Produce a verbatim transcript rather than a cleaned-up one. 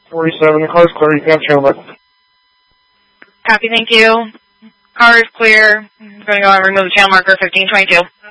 forty-seven, the car's clear. You can have channel marker. Copy, thank you. Car is clear. I'm going to go and remove the channel marker fifteen twenty-two.